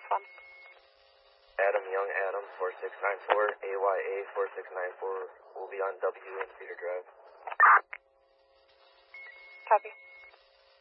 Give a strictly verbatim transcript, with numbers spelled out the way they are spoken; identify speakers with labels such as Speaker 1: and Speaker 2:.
Speaker 1: one.
Speaker 2: Adam Young, Adam, four six nine four, A Y A four six nine four will be on W in Cedar Drive.
Speaker 1: Copy.